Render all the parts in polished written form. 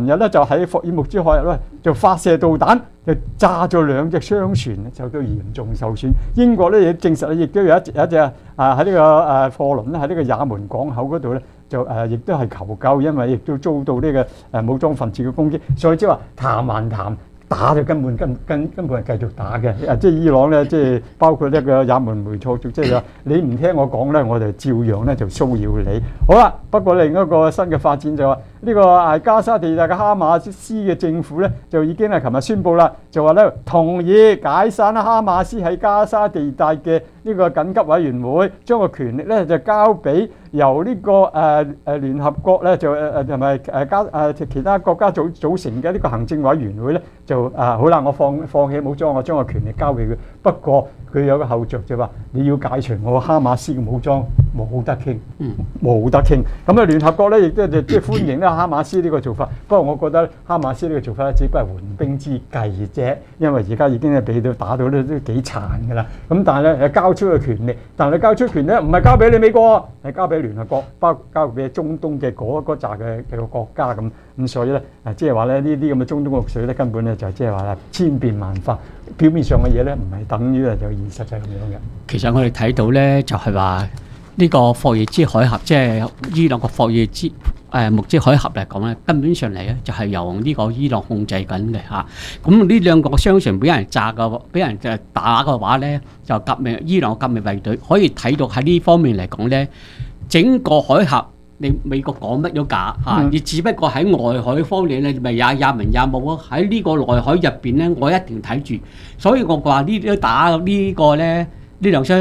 日咧就喺霍爾木茲海入咧就發射導彈，就炸咗2隻商船，就都嚴重受損。英國咧亦證實咧，亦都有一隻喺呢個貨輪咧喺呢個也門港口嗰度咧。就亦都係求救，因為亦都遭到呢個武裝分子嘅攻擊，所以即係話談還談，打就根本係繼續打嘅。即係伊朗咧，即係包括呢個也門梅塞族，即係話你唔聽我講咧，我就照樣咧就騷擾你。好啦，不過另一個新嘅發展就話呢個加沙地帶嘅哈馬斯嘅政府咧，就已經係琴日宣布啦，就話咧同意解散哈馬斯喺加沙地帶嘅呢個緊急委員會，將個權力咧就交俾由呢個聯合國咧就同埋其他國家組成嘅呢個行政委員會咧就好啦，我放棄武裝，我將個權力交俾佢。不過佢有個後著就話你要解除我哈馬斯嘅武裝，冇得傾，冇得傾。咁聯合國咧亦都即係歡迎咧哈馬斯呢個做法。不過我覺得哈馬斯呢個做法咧只不過係緩兵之計啫，因為而家已經係俾到打到咧都幾殘㗎啦。咁但係咧交出個權力，但係交出權力唔係交俾你美國，係交俾聯合國，交俾中東嘅嗰扎嘅個國家咁。咁所以咧即係話咧呢啲咁嘅中東陸水咧根本咧就即係話啦千變萬化，表面上嘅嘢咧唔係等於就現實就係咁樣嘅。 其實我哋睇到咧就係話呢個霍爾茲海峽，即係伊朗個霍爾茲木茲海峽嚟講咧，根本上嚟咧就係由呢個伊朗控制緊嘅嚇。咁呢兩個商船俾人炸嘅，俾人就打嘅話咧，就伊朗革命衛隊可以睇到喺呢方面嚟講咧，整個海峽。你美國講乜都假嚇，你只不過喺外海方面咧，咪也文也武啊！喺呢個內海入邊咧，我一定睇住。所以我話呢啲打呢個咧，呢兩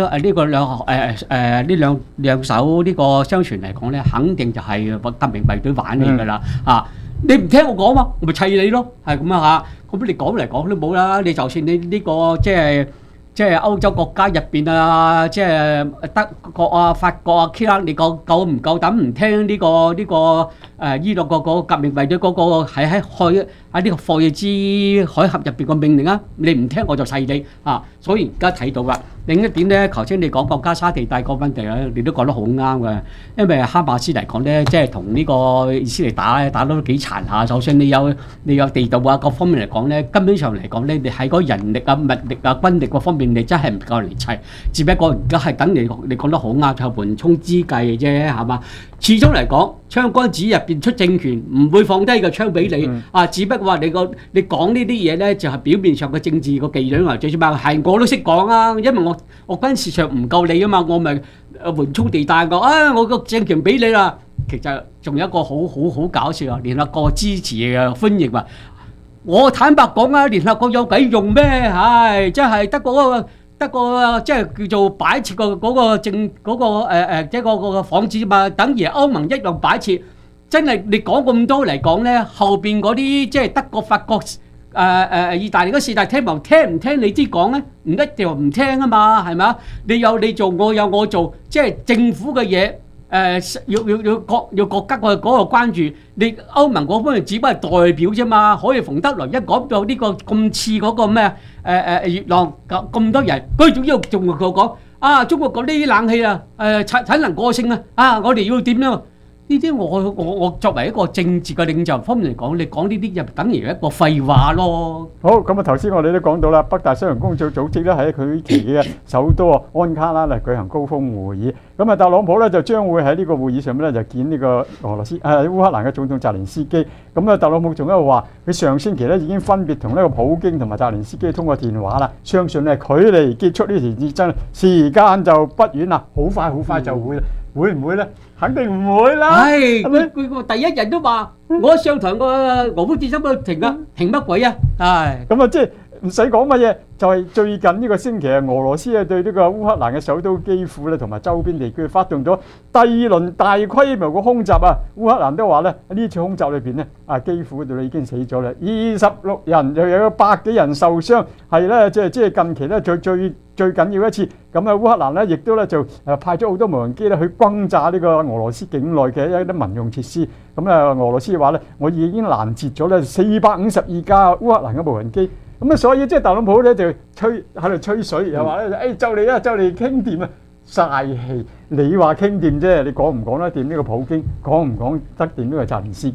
艘呢個商船嚟講咧，肯定就係革命衛隊玩你㗎啦嚇！你唔聽我講嘛，我咪砌你咯，係咁樣嚇。咁你講嚟講都冇啦，你就算你呢個即係歐洲國家入邊啊，即係德國啊、法國啊，你夠唔夠膽唔聽呢個伊朗個革命衛隊嗰個喺呢個霍爾茲海峽入邊個命令啊？你唔聽我就砌你啊！所以而家睇到啦。另一點咧，頭先你講過加沙地帶個問題咧，你都講得好啱嘅。因為哈馬斯嚟講咧，即係同呢個以色列打都幾殘下。就算你有地道啊各方面嚟講咧，根本上嚟講咧，你喺嗰人力啊、物力啊、軍力嗰方面，你真係唔夠嚟砌。只不過而家係等你講得好啱，就係緩衝之計啫，係嘛？始終嚟講，槍桿子入邊出政權，唔會放低個槍俾你啊！只不過話你講呢啲嘢咧，就係表面上嘅政治個伎倆或者嘛，係我都識講啊，因為我軍事上唔夠你啊嘛，我咪緩衝地帶個我個政權俾你啦。其實仲有一個好搞笑啊，聯合國支持嘅歡迎話，我坦白講啊，聯合國有鬼用咩？唉，真係得個即係叫做擺設嗰個即係個幌子嘛，等於歐盟一樣擺設。真係你講咁多嚟講咧，後邊嗰啲即係德國、法國、意大利嗰四大天王聽唔聽你啲講咧？唔一定唔聽啊嘛，係咪啊？你有你做，我有我做，即係政府嘅嘢。要國家嗰個關注，你歐盟嗰方面只不過係代表啫嘛，可以馮德萊一講到呢個咁似嗰個咩熱浪咁多人，佢仲要仲講啊，中國嗰啲冷氣啊產能過剩啊，我哋要點樣？呢啲我作為一個政治嘅領袖方面嚟講，你講呢啲就等於一個廢話咯。 好，咁啊頭先我哋都講到啦，北大西洋公約組織咧喺佢旗嘅首都安卡拉嚟舉行高峰會議。咁啊特朗普咧就將會喺呢個會議上面咧就見呢個俄羅斯烏克蘭嘅總統澤連斯基。咁啊特朗普仲喺度話，佢上星期咧已經分別同呢個普京同埋澤連斯基通過電話啦，相信咧距離結束呢場戰爭時間就不遠啦，好快就會。會唔會咧？肯定唔會啦。係佢第一日都話，我上台個俄烏戰爭都停啊，停乜鬼啊？係咁啊，即係唔使講乜嘢，就係最近呢個星期啊，俄羅斯啊對呢個烏克蘭嘅首都基輔咧同埋周邊地區發動咗第二輪大規模嘅空襲啊！烏克蘭都話咧呢次空襲裏邊咧基輔嗰度已經死咗啦26人，又有100幾人受傷，係咧即係近期咧最緊要一次。咁啊烏克蘭咧亦都咧就派咗好多無人機咧去轟炸呢個俄羅斯境內嘅一啲民用設施。咁啊俄羅斯話咧，我已經攔截咗咧452架烏克蘭嘅無人機。咁啊，所以即係特朗普咧就喺度吹水，又話咧，就嚟傾掂啊，嘥氣！你話傾掂啫，你講唔講得掂呢個普京？講唔講得掂呢個澤連斯基咧？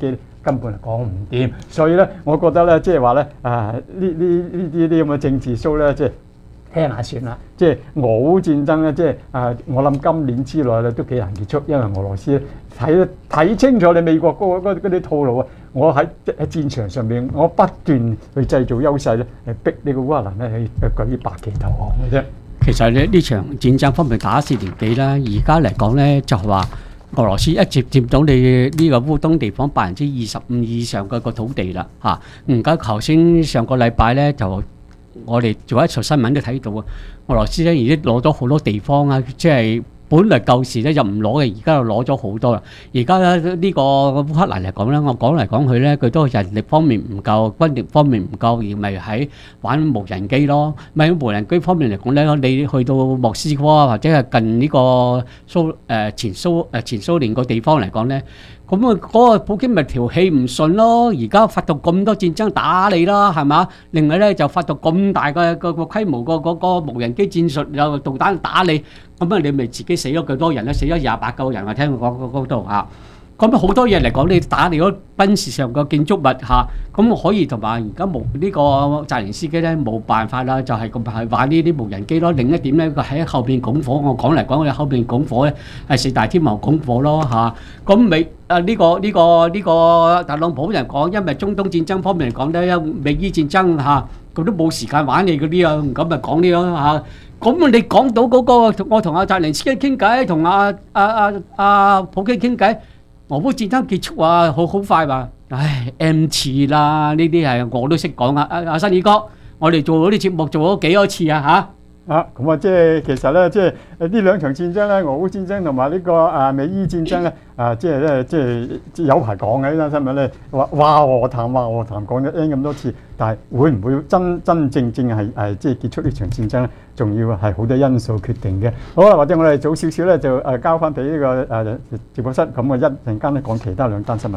根本係講唔掂。所以咧，我覺得咧，即係話咧，呢啲咁嘅政治 show 咧，即係聽下算啦。即係俄烏戰爭咧，即係我諗今年之內咧都幾難結束，因為俄羅斯睇清楚你美國嗰啲套路啊！我喺戰場上面，我不斷去製造優勢咧，逼呢個烏克蘭咧去舉啲白旗投降嘅啫。 其實呢場戰爭方面打4年幾啦，而家嚟講咧就係話俄羅斯一直佔到你呢個烏東地方25%以上嘅個土地啦嚇。而家頭先上個禮拜咧就我哋做一條新聞都睇到啊，俄羅斯咧已經攞咗好多地方啊，即係本嚟舊時咧就唔攞嘅，而家就攞咗好多啦。而家咧呢個烏克蘭嚟講咧，我講嚟講去咧，佢都係人力方面唔夠，軍力方面唔夠，而咪喺玩無人機咯。咪喺無人機方面嚟講咧，你去到莫斯科或者係近呢個前蘇聯個地方嚟講咧，咁啊嗰個普京咪條氣唔順咯。而家發動咁多戰爭打你啦，係嘛？另外咧就發動咁大嘅個規模個無人機戰術有導彈打你。咁啊，你咪自己死咗幾多人咧？死咗28個人，我聽佢講嗰度嚇。咁好多嘢嚟講，你打你嗰軍事上個建築物嚇，咁可以同埋而家冇呢個澤連斯基咧冇辦法啦，就係咁係玩呢啲無人機咯。另一點咧，佢喺後邊拱火，我講嚟講去後邊拱火咧係4大天王拱火咯嚇。咁呢個特朗普人講，因為中東戰爭方面嚟講咧，美伊戰爭嚇，佢都冇時間玩你嗰啲啊，咁咪講呢咯嚇。咁你講到嗰個，我同阿澤連斯基傾偈，同阿普京傾偈，俄烏戰爭結束啊，好快話，唉 M 次啦，呢啲係我都識講啊，阿新宇哥，我哋做嗰啲節目做咗幾多次啊嚇？ 咁啊，即係其實咧，即係呢兩場戰爭咧，俄烏戰爭同埋呢個美伊戰爭咧，即係咧，即係有排講嘅呢單新聞咧，話和談講咗 N 咁多次，但係會唔會真正係即係結束呢場戰爭咧？仲要係好多因素決定嘅。好啦，或者我哋早少少咧就交翻俾呢個直播室，咁我一陣間咧講其他兩單新聞。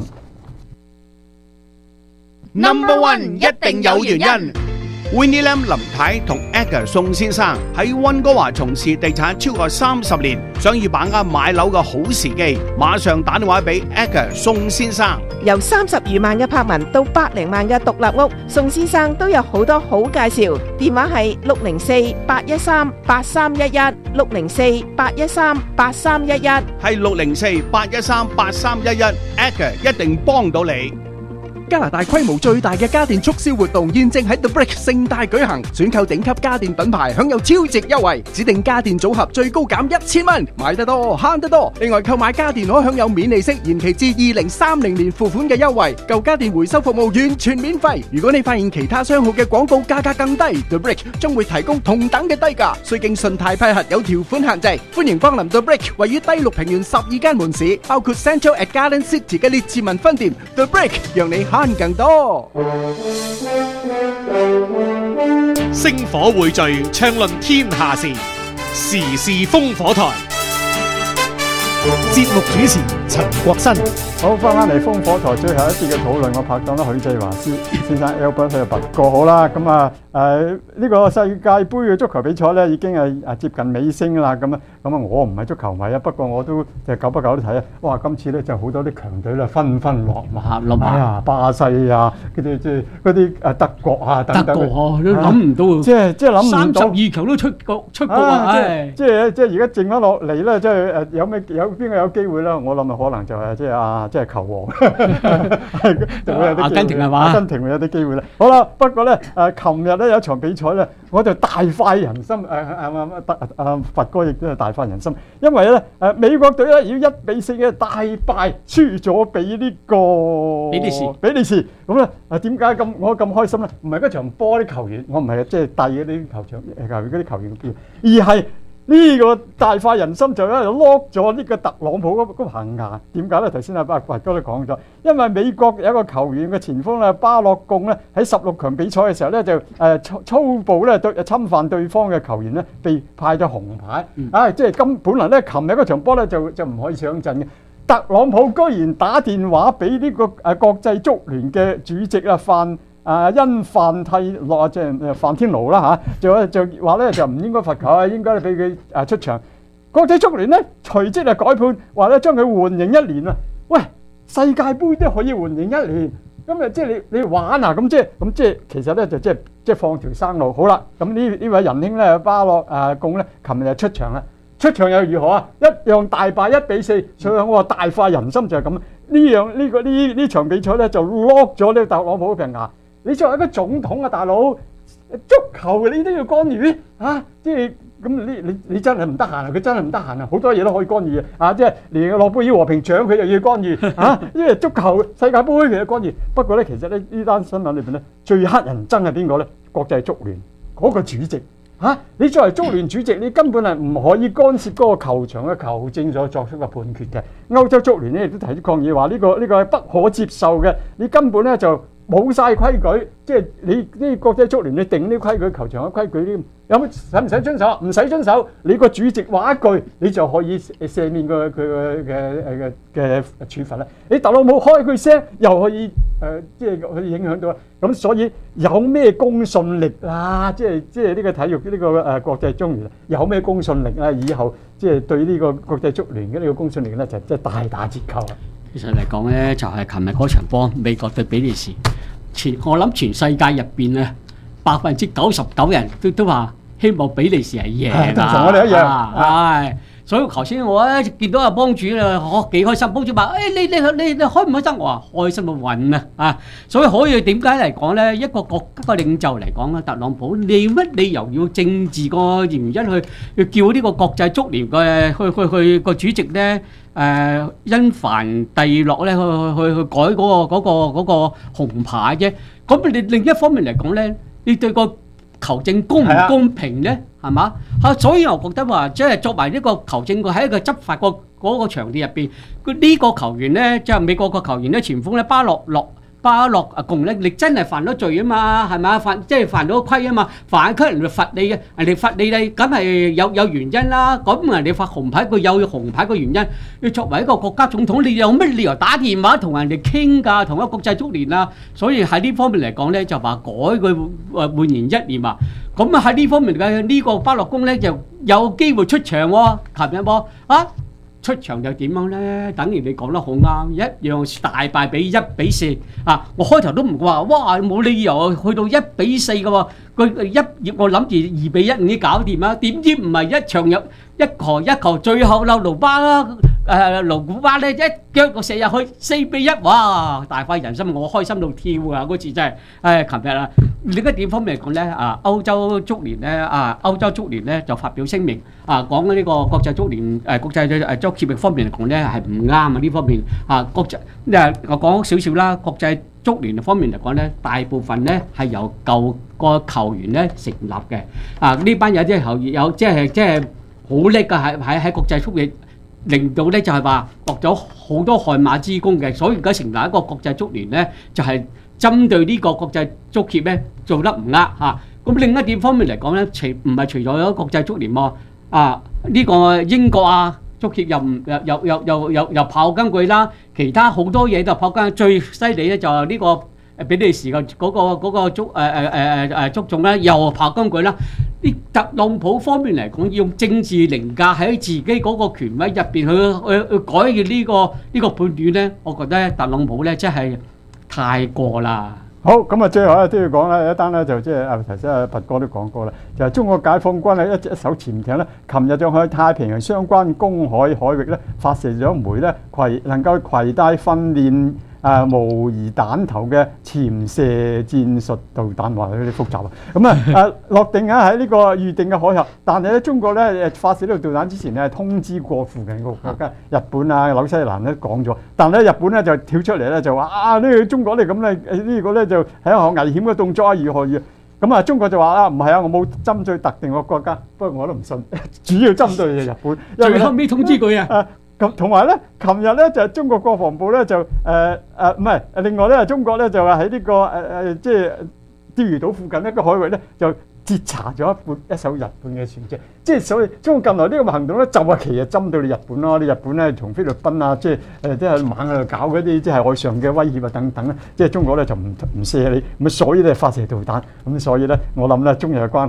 Number one 一定有原因。Winnie Lam 林太同 Edgar 宋先生喺溫哥華從事地產超過30年，想要把握買樓嘅好時機，馬上打電話俾 Edgar 宋先生。 由30餘萬嘅柏文到100萬嘅獨立屋，宋先生都有好多好介紹。電話係604-813-8311 604-813-8311， 係604-813-8311 Edgar 一定幫到你。 加拿大規模最大嘅家電促銷活動現正喺 The Brick 盛大舉行，選購頂級家電品牌享有超值優惠，指定家電組合最高減1000蚊，買得多慳得多。另外購買家電可享有免利息延期至2030年付款嘅優惠，舊家電回收服務完全免費。如果你發現其他商號嘅廣告價格更低， The Brick 將會提供同等嘅低價，需經信貸批核，有條款限制。歡迎光臨 The Brick 位於第6平原12間門市，包括 Central at Garden City 嘅列治文分店。The Brick 讓你慳更多。 星火匯聚，暢論天下事，時事烽火台。節目主持陳國新。 好，翻嚟烽火台最後一節嘅討論，我拍檔許繼華先生 Albert 喺度拔過好啦。咁呢個世界盃嘅足球比賽咧已經係接近尾聲啦。咁我唔係足球迷啊，不過我都就久不久都睇啊。哇！今次咧就好多啲強隊咧紛紛落馬，巴西啊，嗰啲德國啊等等。 德國都諗唔到， 即係諗唔到 32強都出局啊！ 即係而家剩翻落嚟咧，即係有邊個有機會啦？我諗可能就係即係球王， 阿根廷係嘛？ 阿根廷會有啲機會啦。好啦，不過咧琴日咧有一場比賽咧，我就大快人心。佛哥亦都係大快人心，因為咧美國隊咧要1-4嘅大敗，輸咗俾呢個比利時。咁咧點解我咁開心咧？唔係嗰場波啲球員，我唔係即係遞嗰啲球員嗰啲球員嘅票，而係呢個大快人心就喺度 lock 咗呢個特朗普嗰棚牙。點解咧？頭先阿佛哥都講咗，因為美國有一個球員嘅前鋒咧巴洛貢咧喺16強比賽嘅時候咧就粗暴咧侵犯對方嘅球員咧，被派咗紅牌。即係本來咧琴日嗰場波咧就唔可以上陣嘅。特朗普居然打電話俾呢個國際足聯嘅主席啊因范蒂諾即係范天奴啦嚇，就話咧就唔應該罰球啊，應該俾佢出場。國際足聯咧隨即就改判，話咧將佢緩刑1年啊！喂， 世界盃都可以緩刑1年，咁啊即係你玩啊，咁即係其實咧就即係放條生路。好啦，咁呢位仁兄咧巴洛貢咧，琴日就出場啦。出場又如何啊？一樣大敗1-4，所以我話大快人心就係咁。呢場比賽咧就 lock 咗呢個特朗普嘅牙。你作為一個總統啊，大佬，足球你都要干預啊？即係咁你真係唔得閒啊！佢真係唔得閒啊！好多嘢都可以干預啊！即係連諾貝爾和平獎佢又要干預啊！因為足球世界盃佢又干預。不過咧，其實咧呢單新聞裏邊咧最乞人憎係邊個咧？國際足聯嗰個主席。你作為足聯主席，你根本係唔可以干涉嗰個球場嘅球證所作出嘅判決嘅。歐洲足聯咧亦都提出抗議，話呢個係不可接受嘅。你根本咧就冇晒規矩，即係你啲國際足聯你定啲規矩，球場嘅規矩啲有冇使唔使遵守？唔使遵守，你個主席話一句，你就可以赦免佢嘅處罰啦。你特朗普開句聲，又可以即係可以影響到。咁所以有咩公信力啊？即係呢個體育呢個國際足聯有咩公信力啊？以後即係對呢個國際足聯嘅呢個公信力咧，就即係大打折扣啦。 其實嚟講咧，就係琴日嗰場波，美國對比利時，我諗全世界入邊咧，99%人都話希望比利時係贏同我哋一樣。 所以頭先我一見到阿幫主啦，我幾開心。幫主話：你開唔開心？我話開心到暈啊！所以可以點解嚟講咧？一個國家嘅領袖嚟講咧，特朗普你乜理由要政治個原因去叫呢個國際足聯嘅去個主席咧？因凡蒂洛咧去改嗰個紅牌啫。咁你另一方面嚟講咧，你對個球證公唔公平咧？係嘛？所以我覺得話，即係作為呢個球證，佢喺一個執法嗰個場地入邊，呢個球員咧，即係美國個球員咧，前鋒咧巴洛貢咧，你真係犯咗罪啊嘛，係嘛？犯到規啊嘛，犯規人哋罰你嘅，人哋罰你梗係有原因啦。咁人哋發紅牌，佢有紅牌嘅原因。你作為一個國家總統，你有乜理由打電話同人哋傾㗎？同一個國際足聯啊，所以喺呢方面嚟講咧，就話改佢緩刑1年啊。咁喺呢方面嘅呢個巴洛貢咧，就有機會出場喎。琴日出場就點樣咧？等於你講得好啱，一樣大敗俾1-4啊！我開頭都唔話，哇冇理由去到1-4嘅喎。我諗住2-1已經搞掂啦，點知唔係一場有一球，最後盧古巴咧一腳個射入去4-1，哇！大快人心，我開心到跳啊！嗰次真係，琴日啊，另一點方面嚟講咧，歐洲足聯咧就發表聲明講呢個國際足聯國際足協嘅方面嚟講咧係唔啱啊！呢方面國際我講少少啦，國際足聯方面嚟講咧，大部分咧係由舊個球員咧成立嘅。呢班有啲球員有即係好叻嘅，喺國際足聯令到咧就係話落咗好多汗馬之功嘅，所以而家成立一個國際足聯咧，就係針對呢個國際足協咧做得唔啱嚇。咁另一點方面嚟講咧，唔係除咗國際足聯喎，呢個英國足協又跑跟佢啦，其他好多嘢都跑跟。最犀利咧就係呢個比利時嘅嗰個足總咧又跑跟佢啦。啲特朗普方面嚟講，用政治凌駕喺自己嗰個權威入邊去改嘅呢個判斷咧，我覺得特朗普咧真係太過啦。 好，咁啊，最後咧都要講咧一單咧，就即係頭先阿佛哥都講過啦，就係中國解放軍咧一艘潛艇咧，琴日就向太平洋相關公海域咧發射咗一枚咧能夠攜帶訓練模擬彈頭嘅潛射戰術導彈，話有啲複雜啊。咁落定喺呢個預定嘅海峽，但係咧中國咧發射呢個導彈之前咧通知過附近個國家，日本紐西蘭咧講咗，但係咧日本咧就跳出嚟咧就話呢個中國咧咁咧呢個咧就係一項危險嘅動作如何。咁中國就話唔係我冇針對特定個國家，不過我都唔信，主要針對日本。 最後尾通知佢咁同埋咧，琴日咧就中國國防部咧就唔係，另外咧中國咧就話喺呢個即係釣魚島附近一個海域咧就截查咗一艘日本嘅船隻，即係所以中國近來呢個行動咧就係其實針對你日本咯，你日本咧從菲律賓即係猛喺度搞嗰啲即係海上嘅威脅等等咧，即係中國咧就唔射你，咁所以咧發射導彈，咁所以咧我諗咧中日嘅關係咧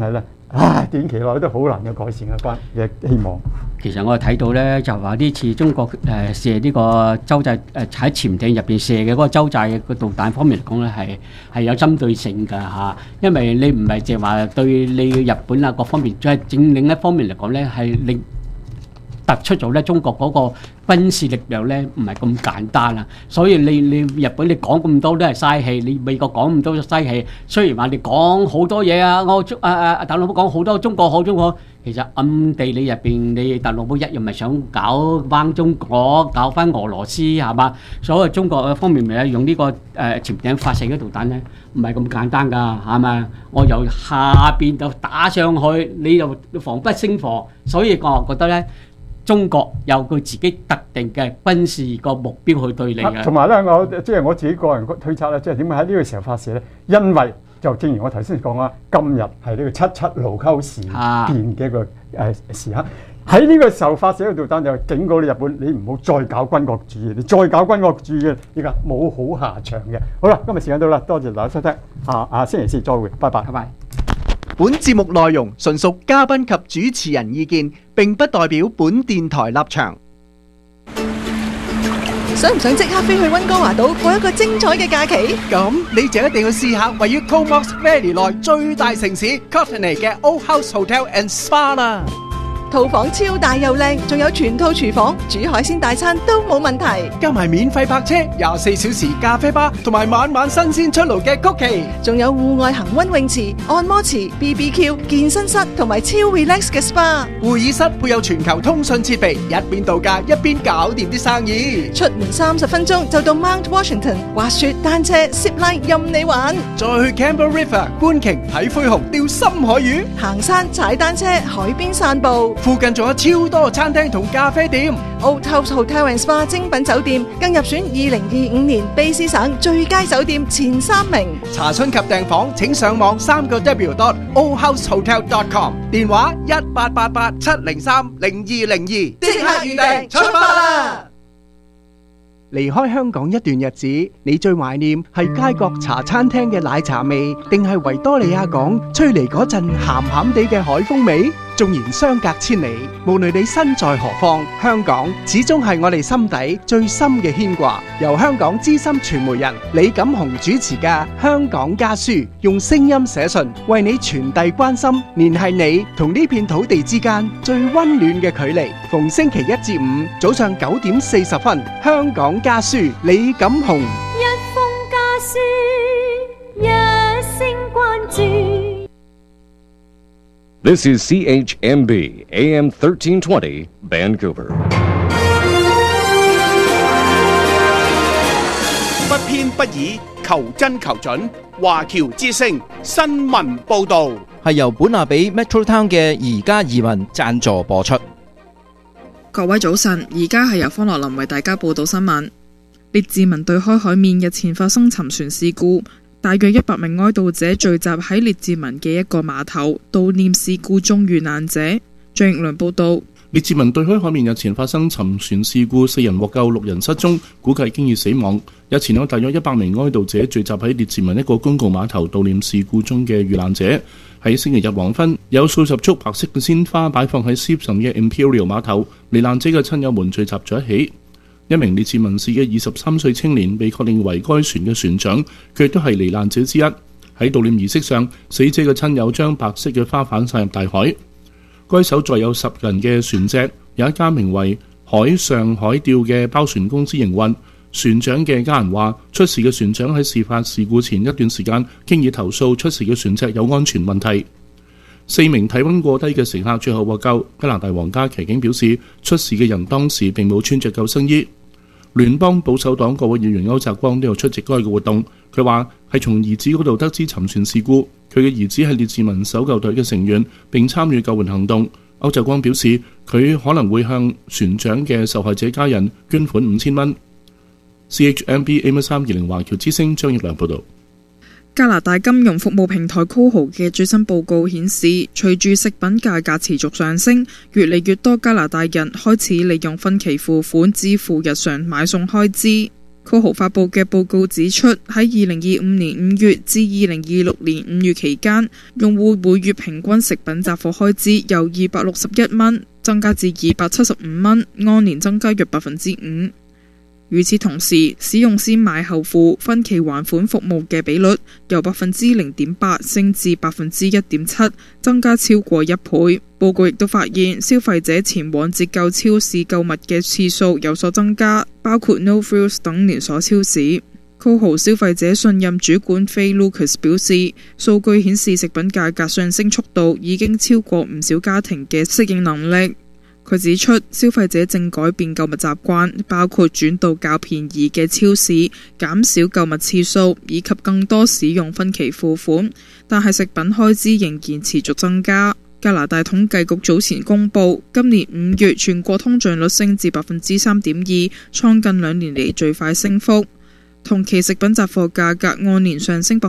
短期內都好難有改善嘅希望。 其實我睇到咧，就話呢次中國射呢個洲際喺潛艇入邊射嘅嗰個洲際嘅導彈方面嚟講咧，係有針對性㗎嚇，因為你唔係淨係話對你日本啊各方面，再正另一方面嚟講咧，係令突出咗咧中國嗰個軍事力量咧唔係咁簡單啦，所以你日本你講咁多都係嘥氣，你美國講咁多都嘥氣。雖然話你講好多嘢啊，特朗普講好多中國好中國，其實暗地裏入邊你特朗普一樣咪想搞翻中國，搞翻俄羅斯係嘛？所以中國方面咪用呢個潛艇發射嘅導彈咧，唔係咁簡單㗎係嘛？我由下邊就打上去，你又防不勝防，所以我覺得咧。中國有佢自己特定嘅軍事個目標去對你嘅。 同埋咧，我自己個人推測咧，即係點解喺呢個時候發射咧？因為就正如我頭先講啦，今日係呢個7.7盧溝事變嘅一個時刻。喺呢個時候發射嘅導彈就警告你日本，你唔好再搞軍國主義，你再搞軍國主義，依家冇好下場嘅。好啦，今日時間到啦，多謝大家收聽，星期四再會，拜拜。 拜拜。 本節目內容純屬嘉賓及主持人意見，並不代表本電台立場。 想唔想即刻飛去溫哥華島過一個精彩嘅假期？ 咁你就一定要試下位於 Comox Valley 內最大城市 Courtenay 嘅 Old House Hotel and Spa 啦。 套房超大又靚，仲有全套廚房，煮海鮮大餐都冇問題。 加埋免費泊車、24小時咖啡吧，同埋晚晚新鮮出爐嘅曲奇， 仲有戶外恒溫泳池、按摩池、BBQ、健身室同埋超 relax 嘅 SPA。 會議室配有全球通訊設備，一邊度假一邊搞掂啲生意。 出門30分鐘就到 Mount Washington， 滑雪、單車、zip line 任你玩。 再去 Campbell River 觀鯨、睇灰熊、釣深海魚， 行山、踩單車、海邊散步。 附近仲有超多餐廳同咖啡店。 Old House Hotel and Spa 精品酒店更入選2025年卑詩省最佳酒店前3名。 查詢及訂房請上網3w.oldhousehotel.com， 電話1888-703-0202， 即刻預訂，出發啦！ 離開香港一段日子，你最懷念係街角茶餐廳嘅奶茶味，定係維多利亞港吹嚟嗰陣鹹鹹地嘅海風味？縱然相隔千里，無論你身在何方，香港始終係我哋心底最深嘅牽掛。由香港資深傳媒人李錦雄主持嘅《香港家書》，用聲音寫信，為你傳遞關心，聯繫你同呢片土地之間最溫暖嘅距離。逢星期1至5早上9點40分，《香港家書》李錦雄。 一封家書，一聲關注。 This is CHMB AM 1320 Vancouver。 不偏不倚，求真求準。華僑之聲新聞報導係由本亞比 Metro Town 嘅宜家移民贊助播出。 各位早晨，而家係由方樂林為大家報道新聞。列治文對開海面日前發生沉船事故，大約100名哀悼者聚集喺列治文嘅一個碼頭，悼念事故中遇難者。張奕倫報道。 列治文對開海面日前發生沉船事故，4人獲救，6人失蹤，估計經已死亡。日前有大約100名哀悼者聚集喺列治文一個公共碼頭悼念事故中嘅遇難者。喺星期日黃昏，有數十束白色嘅鮮花擺放喺 Simpson 嘅 Imperial 碼頭，罹難者嘅親友們聚集咗一起。一名列治文市嘅23歲青年被確認為該船嘅船長，佢亦都係罹難者之一。喺悼念儀式上，死者嘅親友將白色嘅花瓣撒入大海。該艘載有10人嘅船隻，有一家名為海上海釣嘅包船公司營運。船長嘅家人話，出事嘅船長喺事發事故前一段時間經已投訴出事嘅船隻有安全問題。4名體溫過低嘅乘客最後獲救。加拿大皇家騎警表示，出事嘅人當時並冇穿着救生衣。聯邦保守黨國會議員歐澤光都有出席該個活動。佢話係從兒子嗰度得知沉船事故，佢嘅兒子係列治文搜救隊嘅成員，並參與救援行動。歐澤光表示，佢可能會向船長嘅受害者家人捐款5000蚊。CHMB AM320 華僑之聲張奕良報導。 加拿大金融服務平台 Coho 嘅最新報告顯示，隨住食品價格持續上升，越嚟越多加拿大人開始利用分期付款支付日常買餸開支。 Coho 發布嘅報告指出，喺2025年5月至2026年5月期間，用戶每月平均食品雜貨開支由261蚊增加至275蚊，按年增加約 5%。與此同時，使用先買後付分期還款服務嘅比率由 0.8% 升至 1.7%， 增加超過1倍。報告亦都發現，消費者前往折扣超市購物嘅次數有所增加，包括 No Frills 等連鎖超市。Coho 消費者信任主管 Faye Lucas 表示，數據顯示食品價格上升速度已經超過唔少家庭嘅適應能力。佢指出，消費者正改變購物習慣，包括轉到較便宜嘅超市、減少購物次數，以及更多使用分期付款。但係食品開支仍然持續增加。加拿大統計局早前公佈，今年5月全國通脹率升至 3.2%， 創近2年嚟最快升幅。同期食品雜貨價格按年上升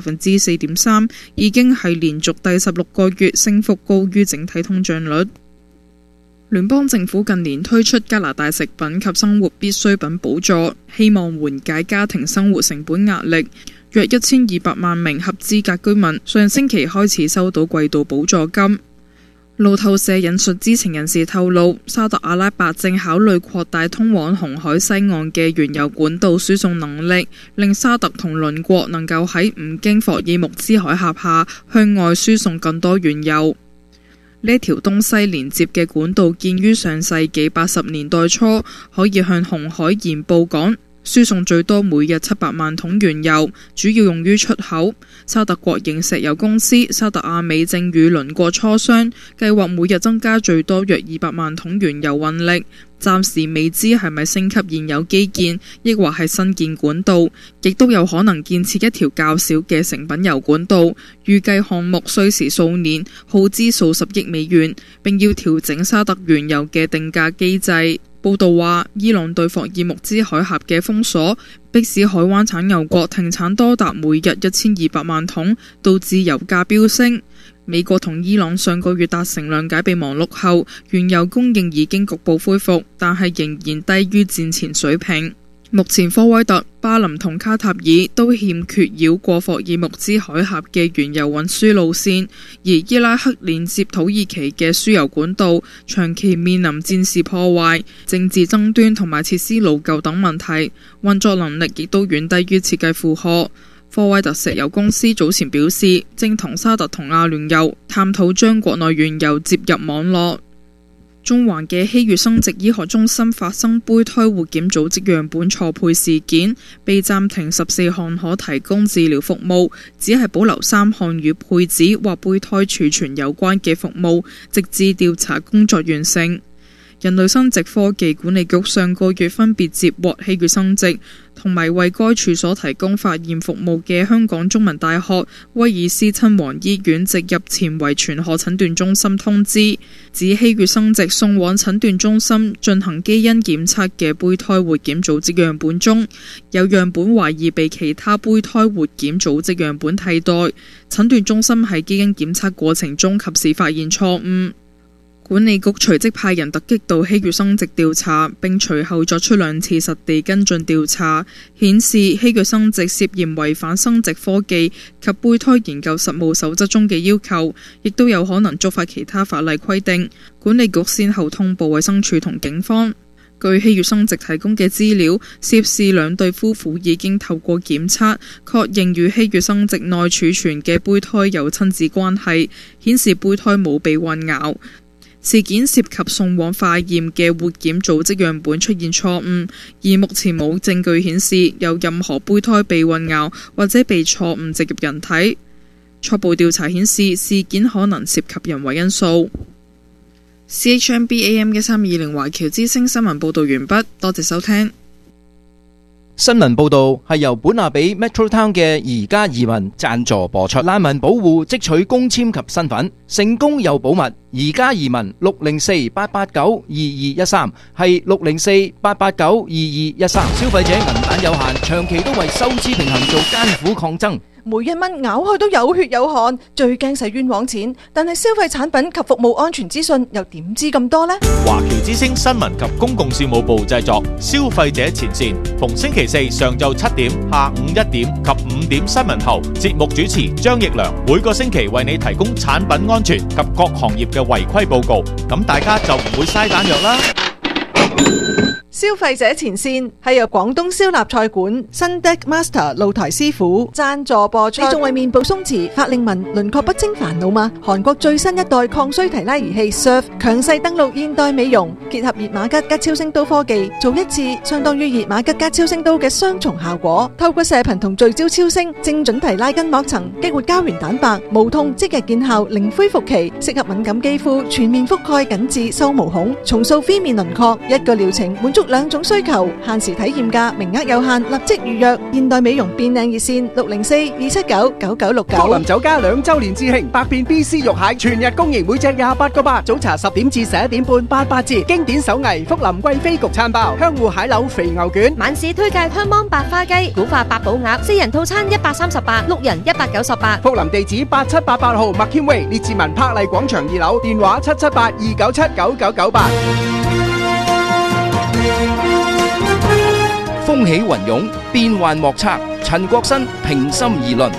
4.3%， 已經係連續第16個月升幅高於整體通脹率。聯邦政府近年推出加拿大食品及生活必需品補助，希望緩解家庭生活成本壓力。約1200萬名合資格居民上星期開始收到季度補助金。路透社引述知情人士透露，沙特阿拉伯正考慮擴大通往紅海西岸嘅原油管道輸送能力，令沙特同鄰國能夠喺唔經霍爾木茲海峽下向外輸送更多原油。呢條東西連接嘅管道建於上世紀80年代初，可以向紅海沿布港輸送最多每日700萬桶原油，主要用於出口。沙特國營石油公司沙特阿美正與鄰國磋商，計劃每日增加最多約200萬桶原油運力。暫時未知係咪升級現有基建，抑或係新建管道，亦都有可能建設一條較小嘅成品油管道。預計項目需時數年，耗資數十億美元，並要調整沙特原油嘅定價機制。報道話，伊朗對霍爾木茲海峽嘅封鎖，迫使海灣產油國停產多達每日1200萬桶，導致油價飆升。美國同伊朗上個月達成諒解備忘錄後，原油供應已經局部恢復，但係仍然低於戰前水平。目前科威特、巴林同卡塔爾都欠缺繞過霍爾木茲海峽嘅原油運輸路線，而伊拉克連接土耳其嘅輸油管道長期面臨戰事破壞、政治爭端同埋設施老舊等問題，運作能力亦都遠低於設計負荷。科威特石油公司早前表示，正同沙特同阿聯酋探討將國內原油接入網絡。中環嘅希月生殖醫學中心發生胚胎活檢組織樣本錯配事件，被暫停14項可提供治療服務，只係保留3項與配子或胚胎儲存有關嘅服務，直至調查工作完成。人類生殖科技管理局上個月分別接獲希月生殖同埋為該處所提供化驗服務嘅香港中文大學威爾斯親王醫院植入前遺傳學診斷中心通知，指希月生殖送往診斷中心進行基因檢測嘅胚胎活檢組織樣本中，有樣本懷疑被其他胚胎活檢組織樣本替代，診斷中心喺基因檢測過程中及時發現錯誤。管理局隨即派人突擊到希月生殖調查，並隨後作出2次實地跟進調查，顯示希月生殖涉嫌違反生殖科技及胚胎研究實務守則中嘅要求，亦都有可能觸發其他法例規定。管理局先後通報衛生署同警方。據希月生殖提供嘅資料，涉事2對夫婦已經透過檢測確認與希月生殖內儲存嘅胚胎有親子關係，顯示胚胎冇被混淆。事件涉及送往化驗嘅活檢組織樣本出現錯誤，而目前冇證據顯示有任何胚胎被混淆或者被錯誤植入人體。初步調查顯示事件可能涉及人為因素。CHMB AM 1320華僑之聲新聞報導完畢，多謝收聽。 新聞報導係由本亞比 Metro Town 嘅宜家移民贊助播出。難民保護即取公簽及身份，成功又保密。宜家移民604-889-2213係604-889-2213。消費者銀彈有限，長期都為收支平衡做艱苦抗爭。 每一蚊咬開都有血有汗，最驚使冤枉錢。但係消費產品及服務安全資訊又點知咁多呢？ 華僑之聲新聞及公共事務部製作，消費者前線，逢星期四上晝7點、下午1點及5點新聞後，節目主持張奕良每個星期為你提供產品安全及各行業嘅違規報告，咁大家就唔會嘥彈藥啦。 消費者前線係由廣東燒臘菜館新 Deck Master 露台師傅贊助播出。你仲為面部鬆弛、法令紋、輪廓不清煩惱嗎？韓國最新一代抗衰提拉儀器 Surf 強勢登陸現代美容，結合熱瑪吉加超聲刀科技，做一次相當於熱瑪吉加超聲刀嘅雙重效果。透過射頻同聚焦超聲，精準提拉筋膜層，激活膠原蛋白，無痛即日見效，零恢復期，適合敏感肌膚，全面覆蓋緊致收毛孔，重塑phía面輪廓。一個療程滿足2種需求，限時體驗價，名額有限，立即預約。現代美容變靚熱線604-279-9969。 福林酒家2周年致慶，百變 BC 肉蟹全日供應，每隻28個8，早茶10點至11點半88折。經典手藝福林貴妃焗餐包，香芋蟹柳肥牛卷。 晚市推介香芒白花雞，古法八寶鴨，4人套餐138，6人198。 福林地址8788號麥謙威列治文柏麗廣場2樓，電話778-297-9998。 風起雲湧，變幻莫測。陳國新平心而論。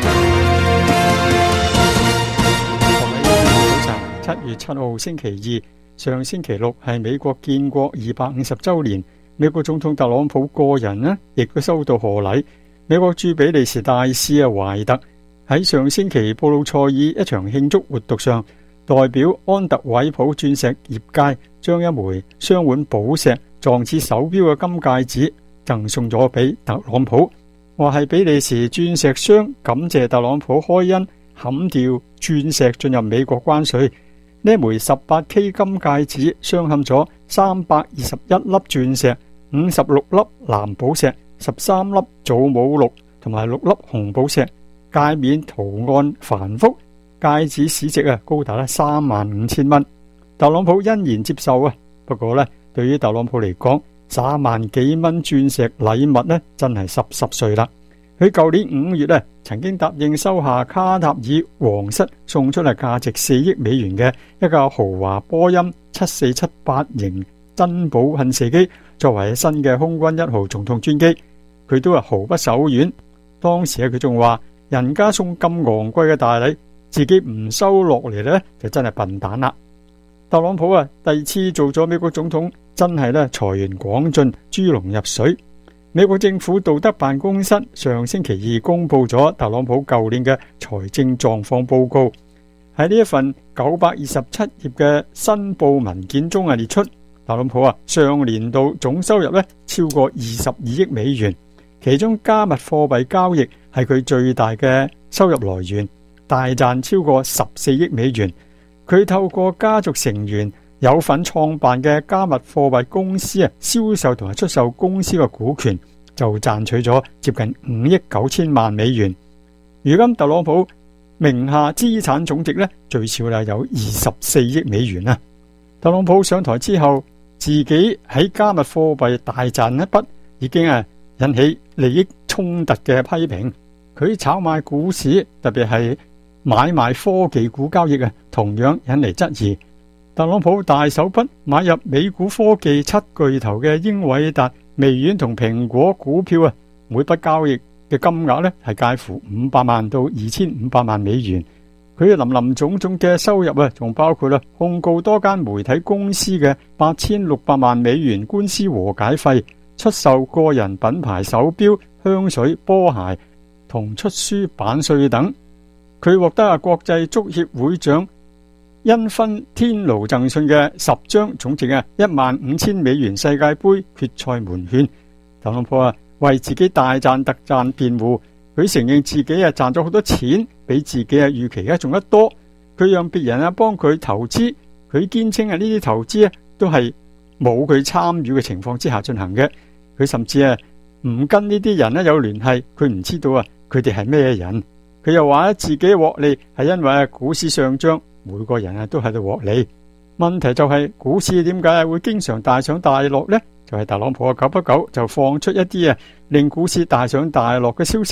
7月7號星期二，上星期六係美國建國250週年，美國總統特朗普個人呢，亦都收到賀禮。美國駐比利時大使懷特喺上星期布魯塞爾一場慶祝活動上，代表安特韋普鑽石業界將一枚雙腕寶石狀似手錶嘅金戒指贈送咗俾特朗普，話係比利時鑽石商感謝特朗普開恩砍掉鑽石進入美國關稅。呢枚 18K 金戒指鑲嵌咗321粒鑽石、56粒藍寶石、13粒祖母綠同埋6粒紅寶石，戒面圖案繁複，戒指市值高達35,000蚊。特朗普欣然接受啊，不過呢，對於特朗普嚟講，30萬幾蚊鑽石禮物呢，真係濕碎啦。佢舊年5月呢，曾經答應收下卡塔爾皇室送出價值4億美元嘅一架豪華波音7478型珍寶噴射機，作為新嘅空軍1號總統專機。佢都係毫不手軟。當時佢仲話，人家送咁昂貴嘅大禮，自己唔收落嚟呢，就真係笨蛋啦。特朗普第二次做咗美國總統，真係財源廣進，豬籠入水。美國政府道德辦公室上星期2公布咗特朗普舊年嘅財政狀況報告。喺呢一份927頁嘅申報文件中列出，特朗普上年度總收入超過22億美元，其中加密貨幣交易係佢最大嘅收入來源，大賺超過14億美元。佢透過家族成員有份創辦嘅加密貨幣公司銷售同埋出售公司嘅股權，就賺取咗接近5億9千萬美元。如今特朗普名下資產總值最少有24億美元啊！特朗普上台之後，自己喺加密貨幣大賺一筆，已經引起利益衝突嘅批評。佢炒賣股市，特別係買賣科技股交易同樣引嚟質疑。特朗普大手筆買入美股科技7巨頭嘅英偉達、微軟同蘋果股票每筆交易嘅金額係介乎500萬到2500萬美元。佢林林總總嘅收入仲包括控告多間媒體公司嘅8600萬美元官司和解費、出售個人品牌手錶、香水、波鞋同出書版稅等。佢獲得國際足協會長因芬天奴贈信嘅10張總值15000美元世界盃決賽門券。特朗普為自己大賺特賺辯護，佢承認自己賺咗好多錢，比自己預期仲得多。佢讓別人幫佢投資，佢堅稱呢啲投資都係冇佢參與嘅情況之下進行嘅。佢甚至唔跟呢啲人有聯繫，佢唔知道佢哋係咩人。佢又話自己獲利係因為股市上漲，每個人都喺度獲利。問題就係股市點解會經常大上大落呢？就係特朗普久不久就放出一啲令股市大上大落嘅消息。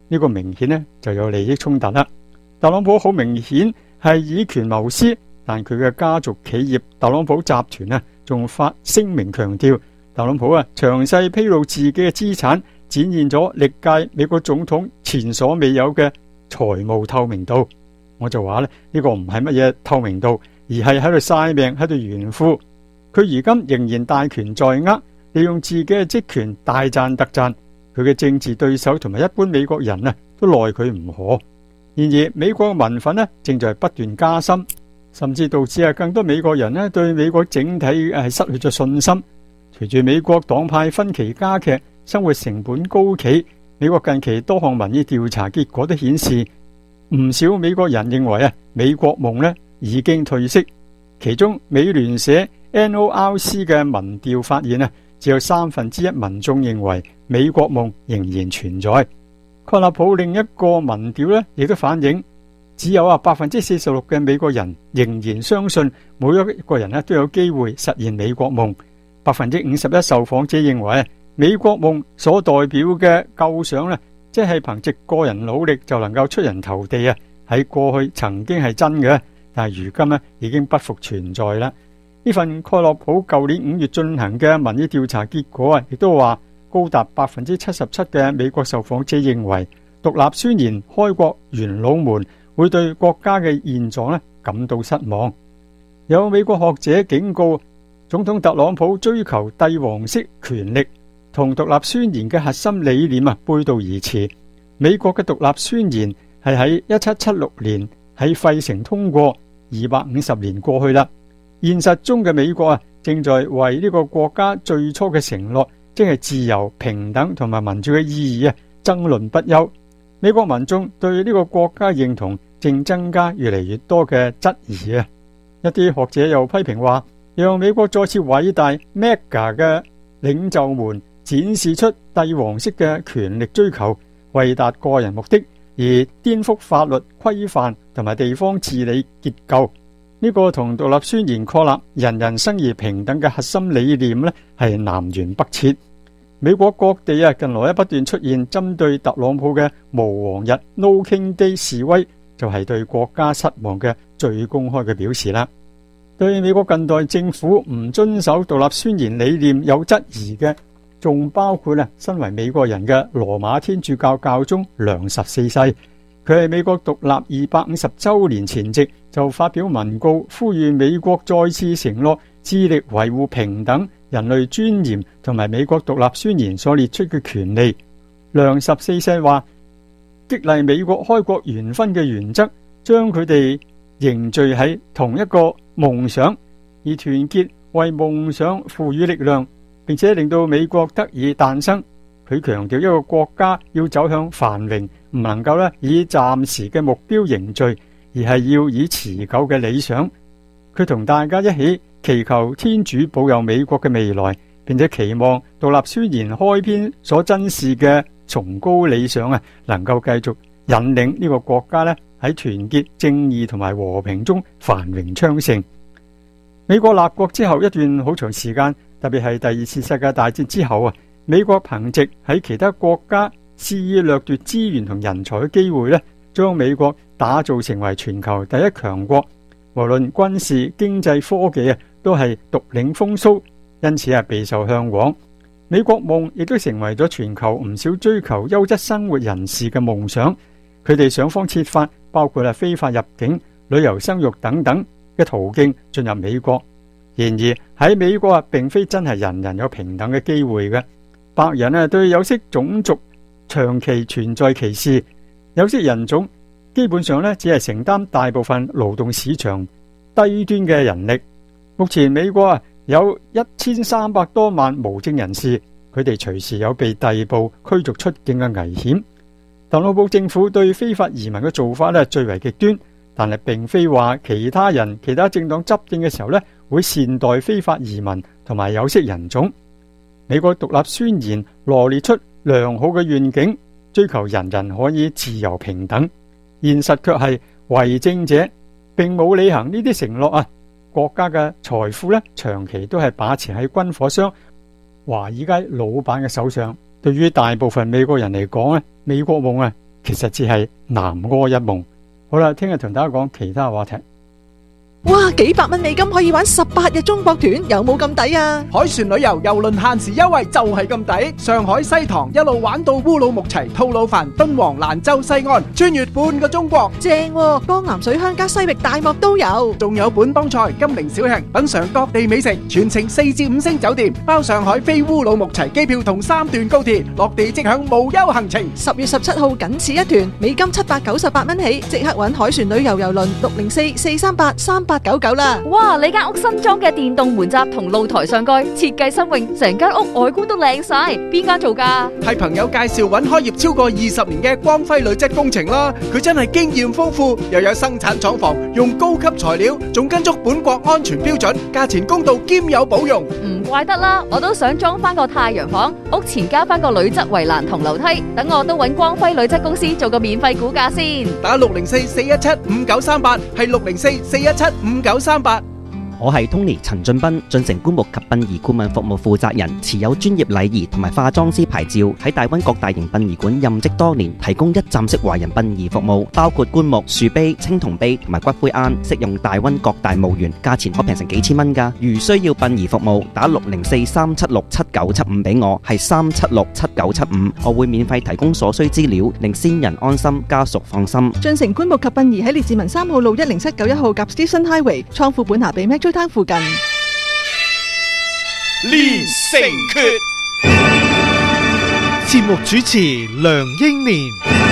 呢個明顯呢就有利益衝突啦。特朗普好明顯係以權謀私，但佢嘅家族企業特朗普集團呢仲發聲明強調，特朗普詳細披露自己嘅資產，展現咗歷屆美國總統前所未有嘅財務透明度。我就話呢個唔係乜嘢透明度，而係喺度晒命，喺度炫富。佢如今仍然大權在握，利用自己嘅職權大賺特賺。佢嘅政治對手同埋一般美國人都奈佢唔何。然而美國嘅民憤正在不斷加深，甚至導致更多美國人對美國整體係失去咗信心。隨住美國黨派分歧加劇，生活成本高企，美國近期多項民意調查結果都顯示，唔少美國人認為美國夢已經褪色。其中美聯社 NORC 嘅民調發現只有1/3民眾認為美國夢仍然存在。蓋勒普另一個民調亦都反映，只有46%嘅美國人仍然相信每一個人都有機會實現美國夢。51%受訪者認為美國夢所代表嘅構想即係憑藉個人努力就能夠出人頭地喺過去曾經係真嘅，但係如今已經不復存在啦。呢份蓋勒普舊年5月進行嘅民意調查結果亦都話，高達77%嘅美國受訪者認為獨立宣言開國元老們會對國家嘅現狀感到失望。有美國學者警告，總統特朗普追求帝王式權力同獨立宣言嘅核心理念背道而馳。美國嘅獨立宣言係喺1776年喺費城通過，250年過去啦。現實中嘅美國正在為呢個國家最初嘅承諾，即係自由、平等同埋民主嘅意義爭論不休。美國民眾對呢個國家認同正增加越嚟越多嘅質疑。一啲學者又批評話，讓美國再次偉大 Mega 嘅領袖們展示出帝王式嘅權力追求，為達個人目的而顛覆法律規範同埋地方治理結構。呢個同獨立宣言確立人人生而平等嘅核心理念係南轅北轍。美國各地近來不斷出現針對特朗普嘅無王日 No King Day 示威，就係對國家失望嘅最公開嘅表示啦。對美國近代政府唔遵守獨立宣言理念有質疑嘅，仲包括身為美國人嘅羅馬天主教教宗梁14世。佢係美國獨立250週年前夕就發表文告，呼籲美國再次承諾致力維護平等、人類尊嚴同埋美國獨立宣言所列出嘅權利。梁14世話，激勵美國開國元勳嘅原則，將佢哋凝聚喺同一個夢想，而團結為夢想賦予力量，並且令到美國得以誕生。佢強調一個國家要走向繁榮，唔能夠以暫時嘅目標凝聚，而係要以持久嘅理想。佢同大家一起祈求天主保佑美國嘅未來，並且期望獨立宣言開篇所珍視嘅崇高理想能夠繼續引領呢個國家喺團結、正義同埋和平中繁榮昌盛。美國立國之後一段好長時間，特別係第2次世界大戰之後美國憑藉喺其他國家肆意掠奪資源同人才嘅機會將美國打造成為全球第一強國，無論軍事、經濟、科技都係獨領風騷，因此備受向往。美國夢亦都成為咗全球唔少追求優質生活人士嘅夢想。佢哋想方設法，包括非法入境、旅遊、生育等等嘅途徑進入美國。然而喺美國並非真係人人有平等嘅機會嘅。白人對有色種族長期存在歧視，有色人種基本上只係承擔大部分勞動市場低端嘅人力。目前美國有1300多萬無證人士，佢哋隨時有被逮捕、驅逐出境嘅危險。特朗普政府對非法移民嘅做法最為極端，但係並非話其他政黨執政嘅時候會善待非法移民同埋有色人種。美國獨立宣言羅列出良好嘅願景，追求人人可以自由平等。現實卻係為政者並冇履行呢啲承諾國家嘅財富長期都係把持喺軍火商華爾街老闆嘅手上。對於大部分美國人嚟講美國夢其實只係南柯一夢。好啦，聽日同大家講其他話題。 哇，幾百蚊美金可以玩18日中國團，有冇咁抵啊？ 海船旅遊郵輪限時優惠就係咁抵，上海西塘一路玩到烏魯木齊、吐魯番、敦煌、蘭州西岸，穿越半個中國， 正喎！江南水鄉加西域大漠都有， 仲有本幫菜、金陵小吃，品嘗各地美食，全程4至5星酒店，包上海飛烏魯木齊機票同3段高鐵，落地即享無憂行程。 10月17號僅此一團，美金798蚊起，即刻搵海船旅遊郵輪604-438-3899啦！ 哇！你間屋新裝嘅電動門閘同露台上蓋設計新穎，成間屋外觀都靚晒。邊間做㗎？ 係朋友介紹搵開業超過20年嘅光輝鋁質工程啦，佢真係經驗豐富，又有生產廠房，用高級材料，仲跟足本國安全標準，價錢公道兼有保用。 唔怪得啦，我都想裝翻個太陽房，屋前加翻個鋁質圍欄同樓梯，等我都搵光輝鋁質公司做個免費估價先。 打604-417-5938，係604-417-5938。 我係 Tony 陳俊斌，進城棺木及殯儀顧問服務負責人，持有專業禮儀同埋化妝師牌照，喺大溫各大型殯儀館任職多年，提供一站式華人殯儀服務，包括棺木、樹碑、青銅碑同埋骨灰罌，適用大溫各大墓園，價錢可平成幾千蚊㗎。如需要殯儀服務，打604-376-7975俾我，係376-7975，我會免費提供所需資料，令先人安心，家屬放心。 進城棺木及殯儀喺列治文3號路10791號夾 Station Highway，倉庫本下比 Metro Town 附近。 練成訣，節目主持梁英年。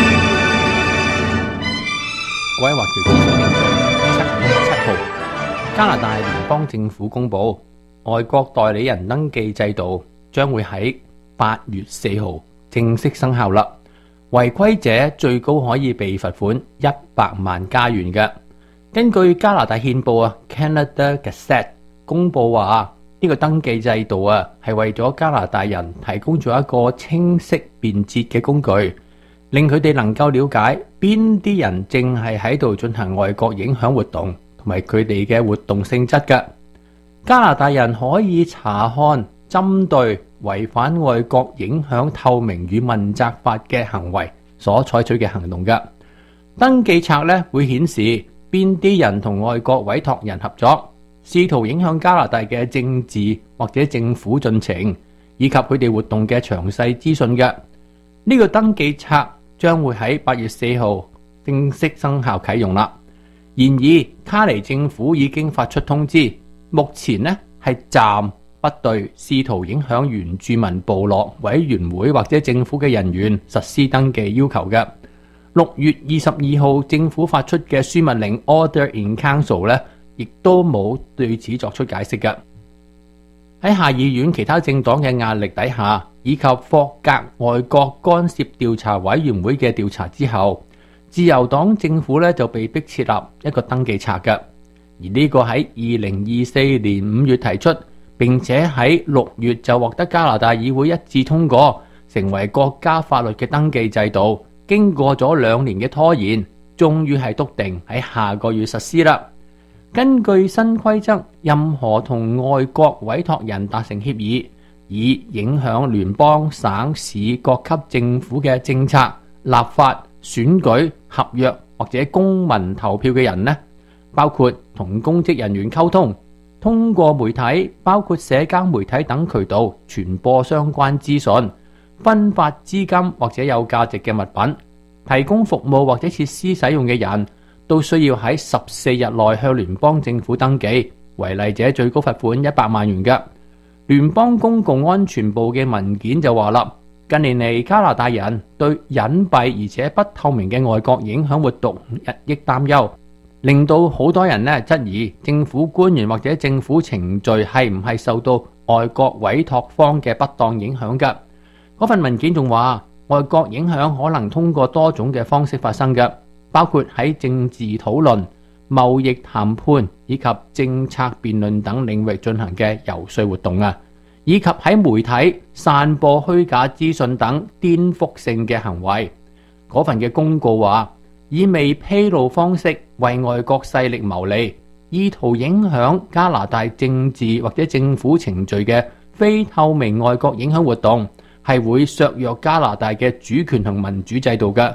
各位華僑資訊7月7號，加拿大聯邦政府公布，外國代理人登記制度將會喺8月4號正式生效啦。違規者最高可以被罰款100萬加元嘅。根據加拿大憲報Canada Gazette 公佈話，呢個登記制度係為咗加拿大人提供咗一個清晰便捷嘅工具，令佢哋能夠了解邊啲人正係喺度進行外國影響活動同埋佢哋嘅活動性質嘅。加拿大人可以查看針對違反外國影響透明與問責法嘅行為所採取嘅行動嘅。登記冊咧會顯示邊啲人同外國委託人合作，試圖影響加拿大嘅政治或者政府進程，以及佢哋活動嘅詳細資訊嘅。呢個登記冊將會喺8月4號正式生效啟用啦。然而，卡尼政府已經發出通知，目前呢係暫不對試圖影響原住民部落委員會或者政府嘅人員實施登記要求嘅。6月22號政府發出嘅書密令 Order in Council 咧，亦都冇對此作出解釋嘅。喺下議院其他政黨嘅壓力底下，以及霍格外國干涉調查委員會嘅調查之後，自由黨政府咧就被迫設立一個登記冊嘅。而呢個喺2024年5月提出，並且喺6月就獲得加拿大議會一致通過，成為國家法律嘅登記制度。經過咗2年嘅拖延，終於係篤定喺下個月實施啦。根據新規則，任何同外國委託人達成協議，以影響聯邦、省市各級政府嘅政策、立法、選舉、合約或者公民投票嘅人呢，包括同公職人員溝通，通過媒體，包括社交媒體等渠道傳播相關資訊，分發資金或者有價值嘅物品，提供服務或者設施使用嘅人，都需要喺14日內向聯邦政府登記，違例者最高罰款100萬元嘅。聯邦公共安全部嘅文件就話啦，近年嚟加拿大人對隱蔽而且不透明嘅外國影響活動日益擔憂，令到好多人呢質疑政府官員或者政府程序係唔係受到外國委託方嘅不當影響嘅。嗰份文件仲話，外國影響可能通過多種嘅方式發生嘅，包括喺政治討論、貿易談判以及政策辯論等領域進行嘅遊說活動啊，以及喺媒體散播虛假資訊等顛覆性嘅行為。嗰份嘅公告話，以未披露方式為外國勢力牟利，意圖影響加拿大政治或者政府程序嘅非透明外國影響活動，係會削弱加拿大嘅主權同民主制度嘅。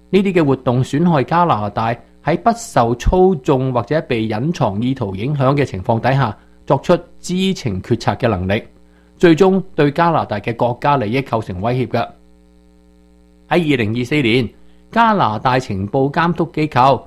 呢啲嘅活動損害加拿大喺不受操縱或者被隱藏意圖影響嘅情況底下作出知情決策嘅能力，最終對加拿大嘅國家利益構成威脅嘅。喺2024年，加拿大情報監督機構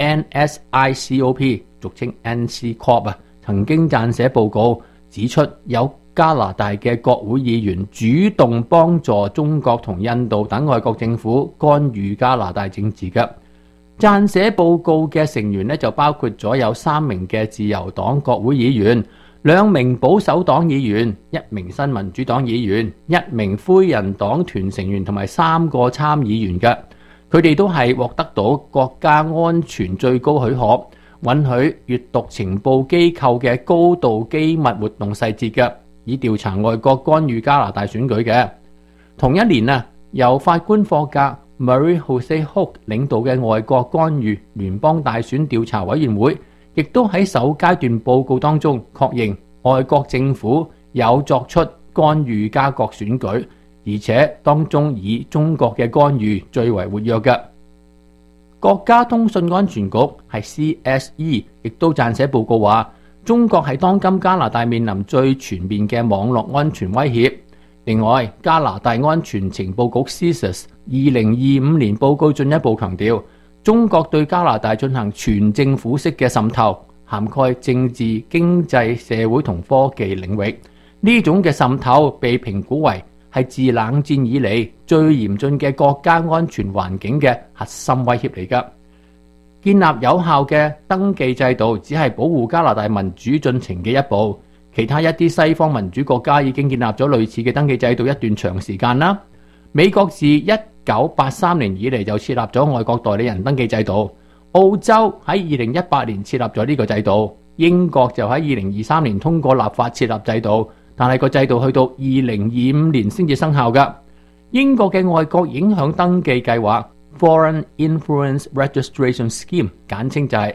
NSICOP 俗稱 NC Corp 曾經撰寫報告指出，有加拿大嘅國會議員主動幫助中國同印度等外國政府干預加拿大政治嘅。撰寫報告嘅成員就包括咗有3名嘅自由黨國會議員、2名保守黨議員、1名新民主黨議員、1名灰人黨團成員同埋3個參議員嘅。佢哋都係獲得到國家安全最高許可，允許閱讀情報機構嘅高度機密活動細節嘅，以調查外國干預加拿大選舉嘅。同一年由法官霍格 Marie-Josée Hoch 領導嘅外國干預聯邦大選調查委員會，亦都喺首階段報告當中確認外國政府有作出干預加國選舉，而且當中以中國嘅干預最為活躍嘅。國家通訊安全局係 CSE， 亦都撰寫報告話，中國係當今加拿大面臨最全面嘅網絡安全威脅。另外，加拿大安全情報局 CSIS 2025年報告進一步強調，中國對加拿大進行全政府式嘅滲透，涵蓋政治、經濟、社會同科技領域。呢種嘅滲透被評估為係自冷戰以嚟最嚴峻嘅國家安全環境嘅核心威脅嚟㗎。建立有效嘅登記制度只係保護加拿大民主進程嘅一步，其他一啲西方民主國家已經建立咗類似嘅登記制度一段長時間啦。美國自1983年以嚟就設立咗外國代理人登記制度，澳洲喺2018年設立咗呢個制度，英國就喺2023年通過立法設立制度，但係個制度去到2025年先至生效㗎。英國嘅外國影響登記計劃 Foreign Influence Registration Scheme 簡稱就係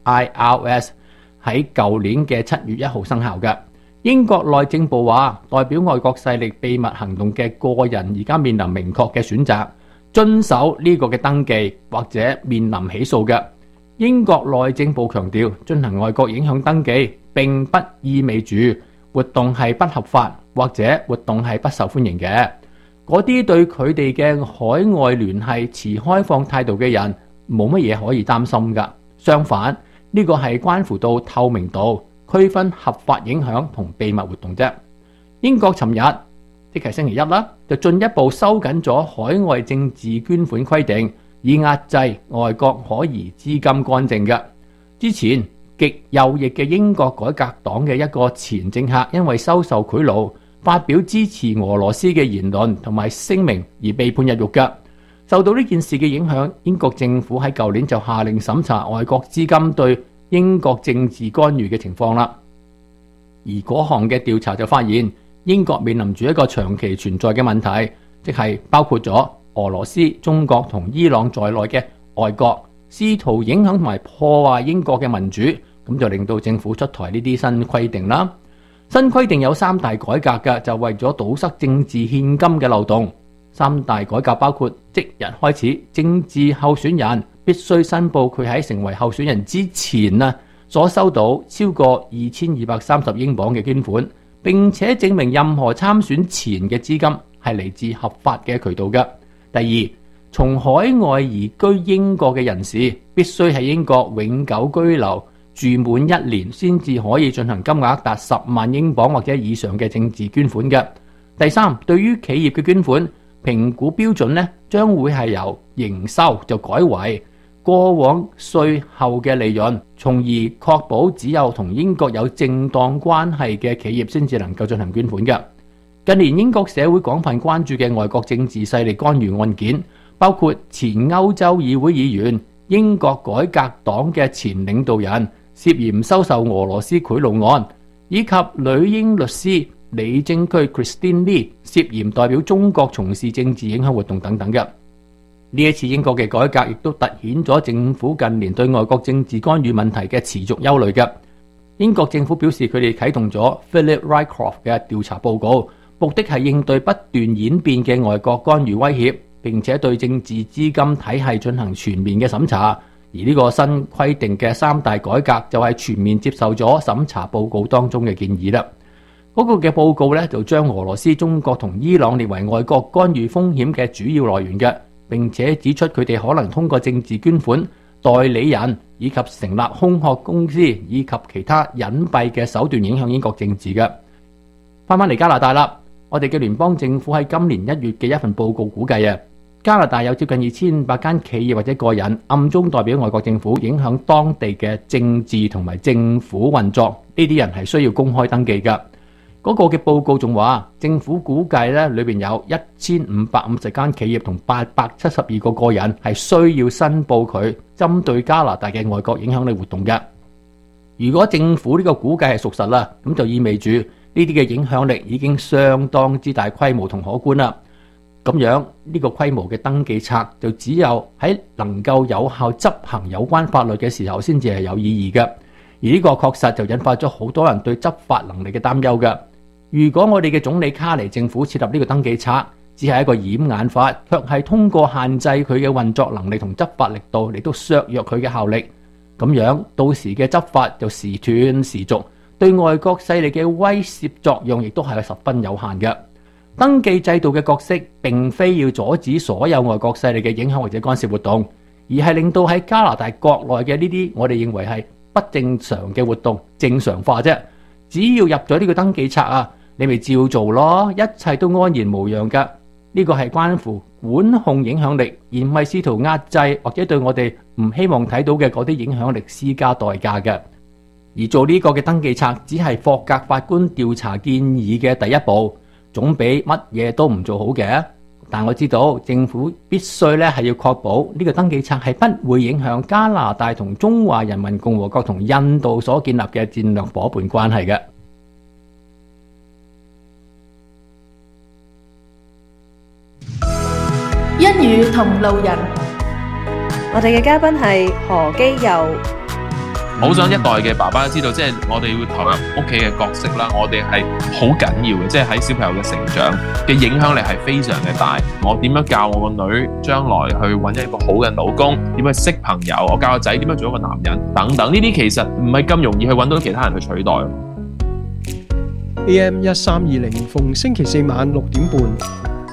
FIRS 喺舊年嘅7月1號生效嘅。英國內政部話，代表外國勢力秘密行動嘅個人而家面臨明確嘅選擇，遵守呢個嘅登記或者面臨起訴嘅。英國內政部強調，進行外國影響登記並不意味住活動係不合法或者活動係不受歡迎嘅。嗰啲對佢哋嘅海外聯繫持開放態度嘅人冇乜嘢可以擔心㗎。相反，呢個係關乎到透明度，區分合法影響同秘密活動啫。英國尋日即係星期一啦，就進一步收緊咗海外政治捐款規定，以壓制外國可疑資金乾淨嘅。之前極右翼嘅英國改革黨嘅一個前政客，因為收受賄賂、發表支持俄羅斯嘅言論同埋聲明而被判入獄嘅。受到呢件事嘅影響，英國政府喺舊年就下令審查外國資金對英國政治干預嘅情況啦。而嗰項嘅調查就發現，英國面臨住一個長期存在嘅問題，即係包括咗俄羅斯、中國同伊朗在內嘅外國試圖影響同埋破壞英國嘅民主，咁就令到政府出台呢啲新規定啦。新規定有3大改革嘅，就為咗堵塞政治獻金嘅漏洞。3大改革包括即日開始，政治候選人必須申報佢喺成為候選人之前所收到超過2230英鎊嘅捐款，並且證明任何參選前嘅資金係嚟自合法嘅渠道嘅。第二，從海外移居英國嘅人士必須喺英國永久居留住滿1年，先至可以進行金額達10萬英鎊或者以上嘅政治捐款嘅。第三，對於企業嘅捐款，評估標準將會係由營收就改為過往稅後嘅利潤，從而確保只有同英國有正當關係嘅企業先至能夠進行捐款嘅。近年英國社會廣泛關注嘅外國政治勢力干預案件，包括前歐洲議會議員、英國改革黨嘅前領導人涉嫌收受俄羅斯賄賂案，以及女英律師李貞駒 Christine Lee 涉嫌代表中國從事政治影響活動等等嘅。呢一次英國嘅改革亦都凸顯咗政府近年對外國政治干預問題嘅持續憂慮嘅。英國政府表示，佢哋啟動咗 Philip Rycroft 嘅調查報告，目的係應對不斷演變嘅外國干預威脅， 並且對政治資金體系進行全面嘅審查。而呢個新規定嘅3大改革就係全面接受咗審查報告當中嘅建議啦。嗰個嘅報告咧就將俄羅斯、中國同伊朗列為外國干預風險嘅主要來源嘅，並且指出佢哋可能通過政治捐款、代理人以及成立空殼公司以及其他隱蔽嘅手段影響英國政治嘅。翻嚟加拿大啦，我哋嘅聯邦政府喺今年1月嘅一份報告估計啊，加拿大有接近2500間企業或者個人暗中代表外國政府，影響當地嘅政治同埋政府運作。呢啲人係需要公開登記㗎。嗰個嘅報告仲話，政府估計咧裏邊有1550間企業同872個個人係需要申報佢針對加拿大嘅外國影響力活動嘅。如果政府呢個估計係屬實啦，咁就意味住呢啲嘅影響力已經相當之大規模同可觀啦。咁樣呢個規模嘅登記冊就只有喺能夠有效執行有關法律嘅時候先至係有意義嘅，而呢個確實就引發咗好多人對執法能力嘅擔憂嘅。如果我哋嘅總理卡尼政府設立呢個登記冊，只係一個掩眼法，卻係通過限制佢嘅運作能力同執法力度嚟到削弱佢嘅效力，咁樣到時嘅執法就時斷時續，對外國勢力嘅威懾作用亦都係十分有限嘅。登記制度嘅角色並非要阻止所有外國勢力嘅影響或者干涉活動，而係令到喺加拿大國內嘅呢啲我哋認為係不正常嘅活動正常化啫。只要入咗呢個登記冊啊，你咪照做咯，一切都安然無恙噶。呢個係關乎管控影響力，而唔係試圖壓制或者對我哋唔希望睇到嘅嗰啲影響力施加代價嘅。而做呢個嘅登記冊只係霍格法官調查建議嘅第一步，總比乜嘢都唔做好嘅。但我知道政府必須咧係要確保呢個登記冊係不會影響加拿大同中華人民共和國同印度所建立嘅戰略夥伴關係嘅。 一語同路人，我哋嘅嘉賓係何基佑。 好想一代嘅爸爸知道，即係我哋要投入屋企嘅角色啦，我哋係好緊要嘅，即係喺小朋友嘅成長嘅影響力係非常嘅大。我點樣教我個女將來去揾一個好嘅老公，點樣識朋友，我教個仔點樣做一個男人等等，呢啲其實唔係咁容易去揾到其他人去取代。 AM 1320逢星期四晚6點半。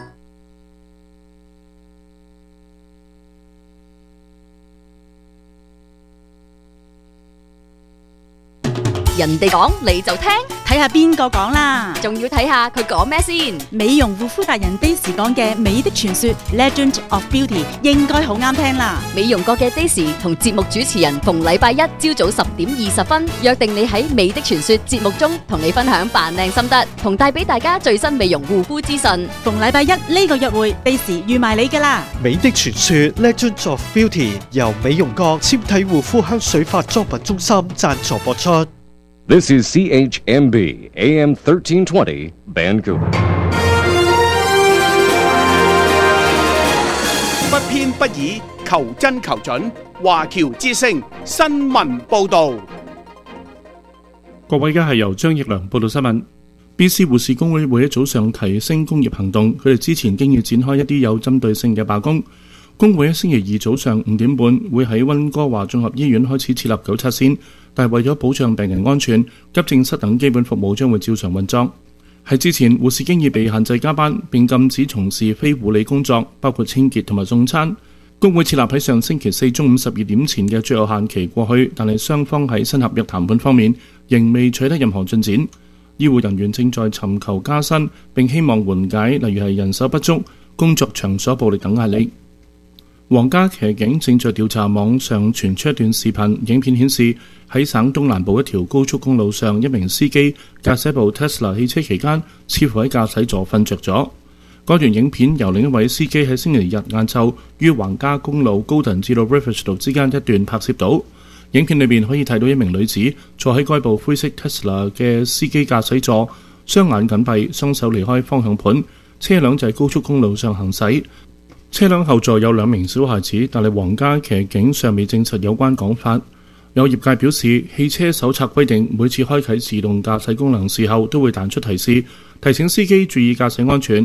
人哋講你就聽， 睇下邊個講啦， 仲要睇下佢講咩先。 美容護膚達人 Daisy 講嘅美的傳說 Legend of Beauty 應該好啱聽啦。 美容國嘅 Daisy 同節目主持人逢禮拜一朝早10點20分約定你喺美的傳說節目中同你分享扮靚心得，同帶俾大家最新美容護膚資訊。 逢禮拜一呢個約會 Daisy 預埋你㗎啦。 美的傳說 Legend of Beauty 由美容國纖體護膚香水化妝品中心贊助播出。 This is CHMB AM 1320 Vancouver。 不偏不倚，求真求準。華僑之聲新聞報導。 各位，而家係由張奕良報道新聞。BC 護士工會會喺早上提升工業行動，佢哋之前經已展開一啲有針對性嘅罷工。工會喺星期二早上5點半會喺溫哥華綜合醫院開始設立9測線，但係為咗保障病人安全，急症室等基本服務將會照常運作。喺之前，護士經已被限制加班，並禁止從事非護理工作，包括清潔同埋送餐。工會設立喺上星期四中午12點前嘅最後限期過去，但係雙方喺新合約談判方面仍未取得任何進展。醫護人員正在尋求加薪，並希望緩解例如係人手不足、工作場所暴力等壓力。皇家騎警正在調查網上傳出一段視頻，影片顯示喺省東南部一條高速公路上，一名司機駕駛部 Tesla 汽車期間，似乎喺駕駛座瞓着咗。嗰段影片由另一位司機喺星期日晏晝於皇家公路高頓至到 Riverside 之間一段拍攝到。影片裏面可以睇到一名女子坐喺該部灰色 Tesla 嘅司機駕駛座，雙眼緊閉，雙手離開方向盤，車輛就喺高速公路上行駛。車輛後座有2名小孩子，但係皇家騎警尚未證實有關講法。有業界表示，汽車手冊規定每次開啟自動駕駛功能時候都會彈出提示，提醒司機注意駕駛安全。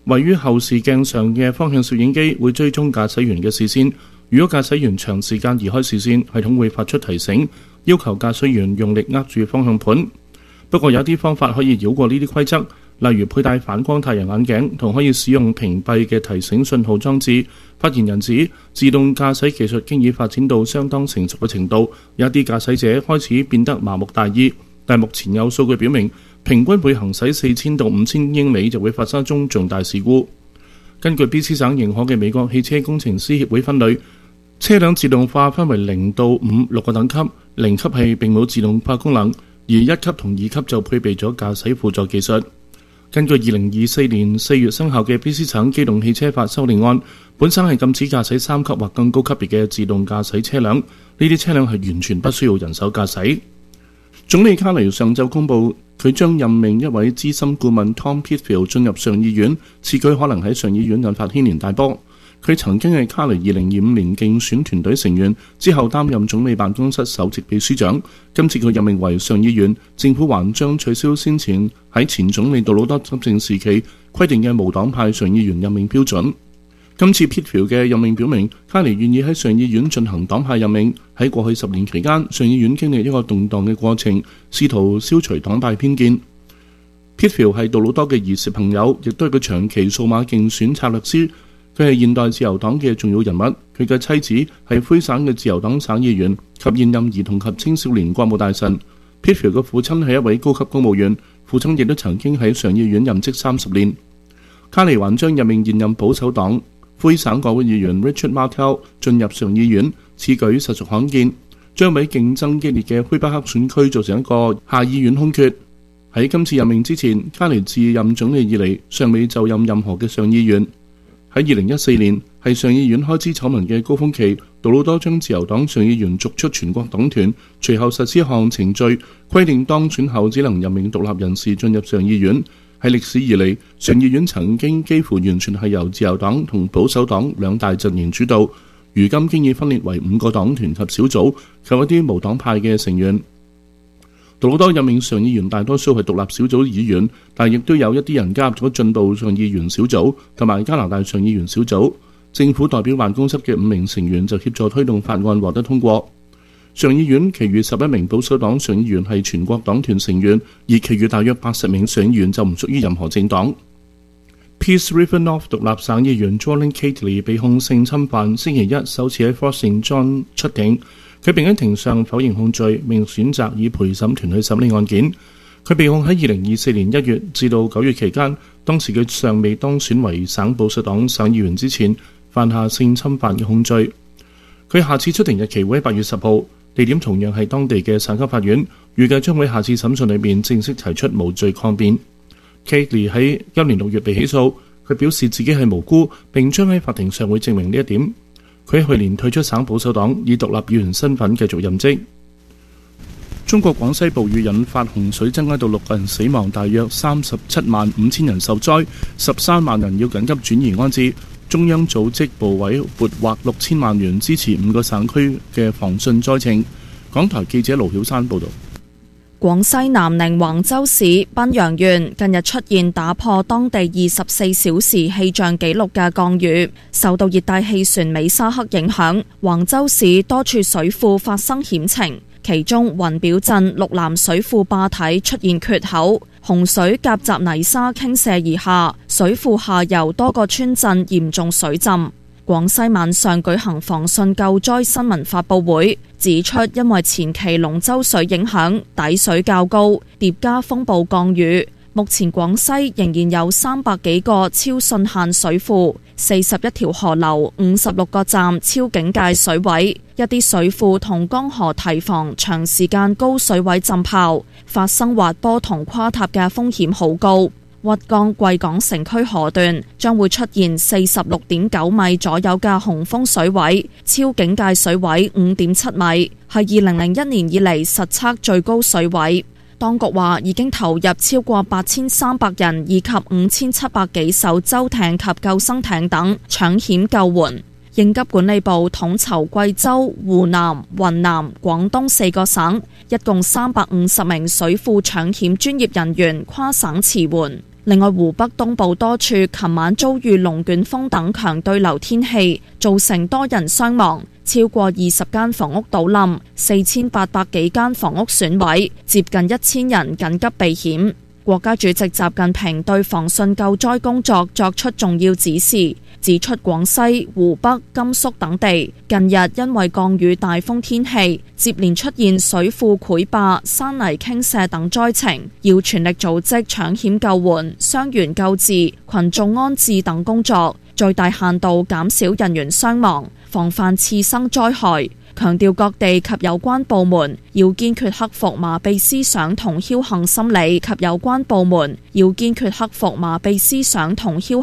位於後視鏡上嘅方向攝影機會追蹤駕駛員嘅視線。如果駕駛員長時間移開視線，系統會發出提醒，要求駕駛員用力握住方向盤。不過有一啲方法可以繞過呢啲規則，例如佩戴反光太陽眼鏡同可以使用屏蔽嘅提醒信號裝置。發言人指，自動駕駛技術經已發展到相當成熟嘅程度，有一啲駕駛者開始變得麻木大意，但目前有數據表明，平均每行駛4000到5000英里就會發生一宗重大事故。根據 BC 省認可嘅美國汽車工程師協會分類，車輛自動化分為0到5 6個等級，0級係並冇自動化功能，而1級同2級就配備咗駕駛輔助技術。根據2024年4月生效嘅 BC 省機動汽車法修訂案，本省係禁止駕駛3級或更高級別嘅自動駕駛車輛，呢啲車輛係完全不需要人手駕駛。總理卡尼上晝公佈，佢將任命一位資深顧問 Tom Pitfield 進入上議院，此舉可能喺上議院引發軒然大波。佢曾經係卡尼2025年競選團隊成員，之後擔任總理辦公室首席秘書長。今次佢任命為上議院，政府還將取消先前喺前總理杜魯多執政時期規定嘅無黨派上議員任命標準。今次 Pitfield 嘅任命表明，卡尼願意喺上議院進行黨派任命。喺過去10年期間，上議院經歷一個動盪嘅過程，試圖消除黨派偏見。Pitfield 係杜魯多嘅兒時朋友，亦都係佢長期數碼競選策略師。佢係現代自由黨嘅重要人物，佢嘅妻子係魁省嘅自由黨省議員及現任兒童及青少年國務大臣。Pitfield 嘅父親係一位高級公務員，父親亦都曾經喺上議院任職30年。卡尼還將任命現任保守黨魁省國會議員 Richard Martel 進入上議院，此舉實屬罕見，將喺競爭激烈嘅魁北克選區造成一個下議院空缺。喺今次任命之前，卡尼自任總理以嚟尚未就任任何嘅上議院。喺2014年係上議院開支醜聞嘅高峰期，杜魯多將自由黨上議員逐出全國黨團，隨後實施一項程序，規定當選後只能任命獨立人士進入上議院。喺歷史以嚟，上議院曾經幾乎完全係由自由黨同保守黨兩大陣營主導，如今經已分裂為5個黨團及小組，及一啲無黨派嘅成員。杜魯多任命上議員大多數係獨立小組議員，但亦都有一啲人加入咗進步上議員小組同埋加拿大上議員小組。政府代表辦公室嘅5名成員就協助推動法案獲得通過。上議院其餘11名保守黨上議員係全國黨團成員，而其餘大約80名上議員就唔屬於任何政黨。Peace River North 獨立省議員 Jolene Cately 被控性侵犯，星期一首次喺 Fort St John 出庭。佢並喺庭上否認控罪，並選擇以陪審團去審理案件。佢被控喺2024年1月至到9月期間，當時佢尚未當選為省保守黨省議員之前，犯下性侵犯嘅控罪。佢下次出庭日期會喺8月10號，地點同樣係當地嘅省級法院，預計將會下次審訊裏面正式提出無罪抗辯。Cately 喺今年6月被起訴，佢表示自己係無辜，並將喺法庭上會證明呢一點。佢喺去年退出省保守黨，以獨立議員身份繼續任職。中國廣西暴雨引發洪水，增加到6個人死亡，大約375000人受災，13萬人要緊急轉移安置。中央組織部委撥劃6000萬元支持5個省區嘅防汛災情。港台記者盧曉山報導。 廣西南寧橫州市賓陽縣近日出現打破當地24小時氣象紀錄嘅降雨，受到熱帶氣旋美沙克影響，橫州市多處水庫發生險情，其中雲表鎮綠南水庫壩體出現缺口，洪水夾雜泥沙傾瀉而下，水庫下游多個村鎮嚴重水浸。廣西晚上舉行防汛救災新聞發佈會，指出因為前期龍舟水影響，底水較高，疊加風暴降雨，目前廣西仍然有300幾個超汛限水庫，41條河流，56個站超警戒水位，一啲水庫同江河堤防長時間高水位浸泡，發生滑坡同垮塌嘅風險好高。鬱江貴港城區河段將會出現46.9米左右嘅洪峰水位，超警戒水位5.7米，係2001年以嚟實測最高水位。當局話已經投入超過8300人以及5700幾艘舟艇及救生艇等搶險救援。應急管理部統籌貴州、湖南、雲南、廣東4個省，一共350名水庫搶險專業人員跨省馳援。 另外，湖北東部多處琴晚遭遇龍捲風等強對流天氣，造成多人傷亡，超過20間房屋倒冧，4800幾間房屋損毀，接近1000人緊急避險。國家主席習近平對防汛救災工作作出重要指示，指出廣西、湖北、甘肅等地近日因為降雨大風天氣，接連出現水庫潰壩、山泥傾瀉等災情，要全力組織搶險救援、傷員救治、群眾安置等工作，最大限度減少人員傷亡，防範次生災害。強調各地及有關部門要堅決克服麻痹思想同僥倖心理，及有關部門要堅決克服麻痹思想同僥